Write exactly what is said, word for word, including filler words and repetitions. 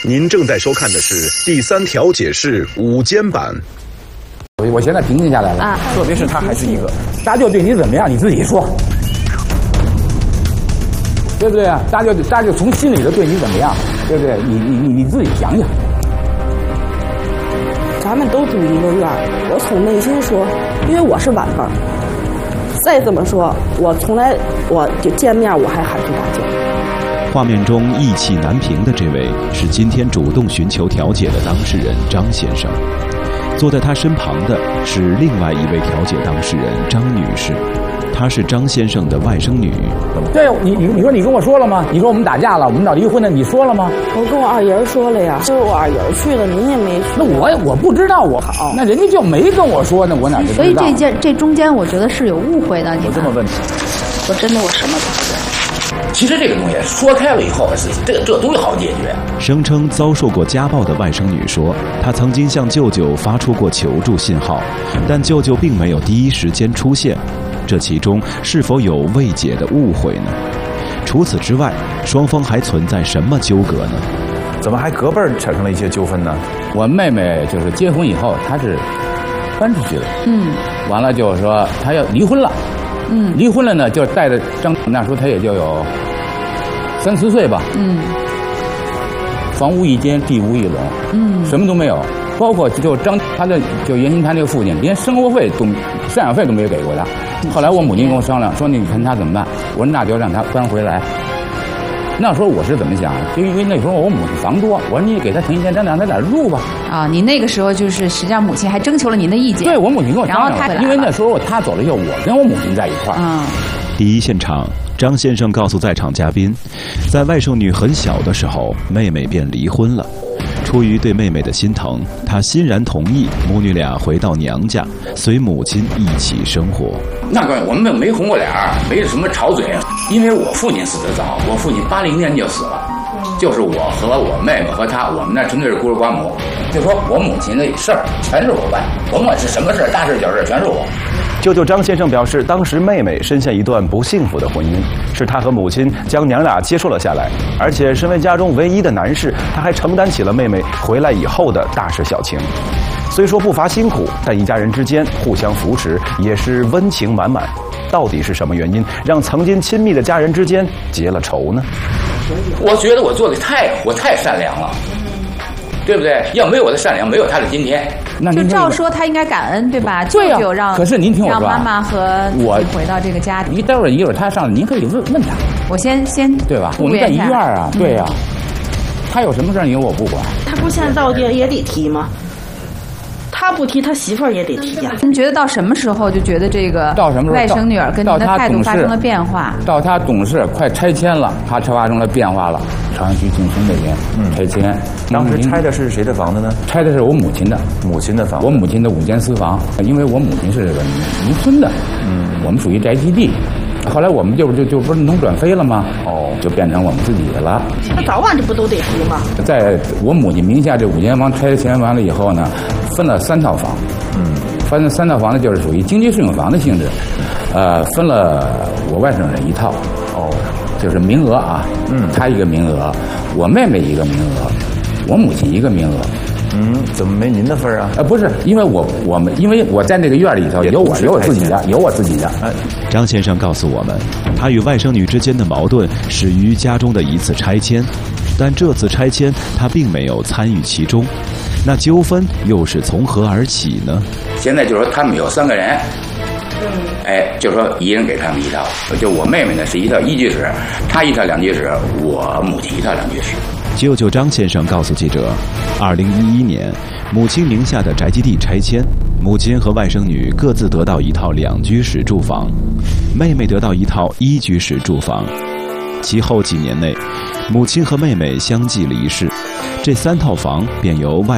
您正在收看的是第三调解室午间版。 我现在平静下来了，啊、特别是他还是一个，大舅对你怎么样？你自己说，对不对啊？大舅，大舅从心里头对你怎么样？对不对？你你你你自己想想。 咱们都住一个院，我从内心说，因为我是晚辈儿。再这么说，我从来我就见面我还喊出大舅。 画面中意气难平的这位是今天主动寻求调解的当事人张先生，坐在他身旁的是另外一位调解当事人张女士，她是张先生的外甥女。 对，你你你说你跟我说了吗？你说我们打架了，我们闹离婚了，你说了吗？ 我跟我二爷说了呀，就是我二爷去了，您也没去。 那我我不知道，我好，那人家就没跟我说呢，我哪知道？ 所以这件这中间，我觉得是有误会的。你有这么问题？ 我真的我什么都不知道。 其实这个东西说开了以后，是这个这东西好解决。 声称遭受过家暴的外甥女说，她曾经向舅舅发出过求助信号，但舅舅并没有第一时间出现。这其中是否有未解的误会呢？除此之外，双方还存在什么纠葛呢？ 怎么还隔辈儿产生了一些纠纷呢？ 我妹妹就是结婚以后，她是搬出去了，嗯，完了就是说她要离婚了。嗯，离婚了呢，就带着张，那时候他也就有三四岁吧。嗯，房屋一间，地无一垄。嗯，什么都没有，包括就张他的就原先他那个父亲连生活费都赡养费都没有给过他。后来我母亲跟我商量说，你看他怎么办？我说那就让他搬回来。那时候我是怎么想？就因为那时候我母亲房多，我说你给他腾一间，咱俩在哪儿住吧。 啊，你那个时候就是实际上母亲还征求了您的意见。 对，我母亲跟我商量了，因为那时候他走了以后，我跟我母亲在一块儿。 嗯。 第一现场，张先生告诉在场嘉宾，在外甥女很小的时候，妹妹便离婚了。出于对妹妹的心疼，他欣然同意母女俩回到娘家，随母亲一起生活。 那个我们没红过脸，没什么吵嘴，因为我父亲死得早，我父亲八零年就死了，就是我和我妹妹和他，我们那纯粹是孤儿寡母。就说我母亲的事儿全是我办，甭管是什么事儿，大事小事全是我。 舅舅张先生表示，当时妹妹深陷一段不幸福的婚姻，是他和母亲将娘俩接受了下来，而且身为家中唯一的男士，他还承担起了妹妹回来以后的大事小情。虽说不乏辛苦，但一家人之间互相扶持，也是温情满满。到底是什么原因让曾经亲密的家人之间结了仇呢？ 我觉得我做的太我太善良了。对不对？要没有我的善良，没有他的今天。 那就照说他应该感恩，对吧？ 对呀、 舅舅让可是您听我说， 让妈妈和我回到这个家庭。 你待会儿一会儿他上来，您可以问问他。 我先先对吧？我们在一院啊，对呀、啊。他有什么事你我不管。 他不现在到底也得提吗？他不提，他媳妇儿也得提呀。 您觉得到什么时候就觉得这个到什么时候外甥女儿跟您的态度发生了变化？ 到他懂事，快拆迁了，他才发生了变化了。朝阳区景村那边，嗯，拆迁。 当时拆的是谁的房子呢？ 拆的是我母亲的， 母亲的房子。 我母亲的五间私房，因为我母亲是这个农村的，嗯，我们属于宅基地。后来我们就就就不是农转非了吗？哦，就变成我们自己的了。 那早晚这不都得提吗？ 在我母亲名下这五间房拆迁完了以后呢，分了三套房。嗯，分了三套房呢，就是属于经济适用房的性质。呃，分了我外甥人一套。哦，就是名额啊，嗯，他一个名额，我妹妹一个名额，我母亲一个名额。 嗯，怎么没您的份儿啊？ 呃，不是，因为我我们因为我在那个院里头有我有我自己的，有我自己的。 哎，张先生告诉我们，他与外甥女之间的矛盾始于家中的一次拆迁，但这次拆迁他并没有参与其中。那纠纷又是从何而起呢？ 现在就是说他们有三个人。哎，就说一人给他们一套，就我妹妹呢是一套一居室，她一套两居室，我母亲一套两居室。 舅舅张先生告诉记者，二零一一年，母亲名下的宅基地拆迁，母亲和外甥女各自得到一套两居室住房，妹妹得到一套一居室住房。其后几年内，母亲和妹妹相继离世，这三套房便由外